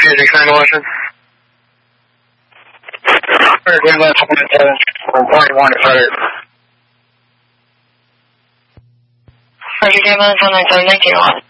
Phoenix 911. Green Light 27, 1 credit. Roger, Green Light 197, 19.